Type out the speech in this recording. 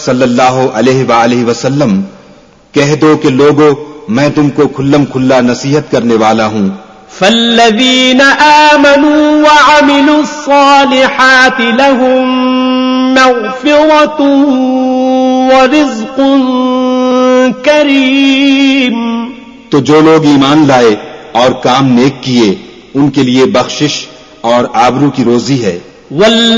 सल्लल्लाहु अलैहि वसल्लम, कह दो कि लोगों, मैं तुमको खुल्लम खुल्ला नसीहत करने वाला हूं। फल्लज़ीन आमनू व अमिलुस्सालिहाति लहुम मग़फ़िरतुन व रिज़्क़ुन करीम। तो जो लोग ईमान लाए और काम नेक किए, उनके लिए बख्शिश और आबरू की रोजी है।